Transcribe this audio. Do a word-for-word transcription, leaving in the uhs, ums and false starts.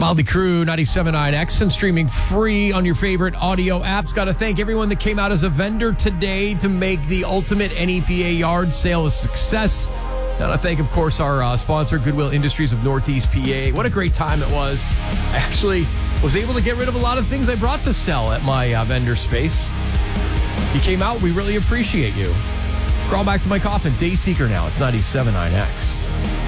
Motley Crue, ninety-seven point nine X, and streaming free on your favorite audio apps. Got to thank everyone that came out as a vendor today to make the ultimate N E P A yard sale a success. And I thank, of course, our uh, sponsor, Goodwill Industries of Northeast P A. What a great time it was. I actually was able to get rid of a lot of things I brought to sell at my uh, vendor space. You came out. We really appreciate you. Crawl back to my coffin. Dayseeker now. It's ninety-seven point nine X.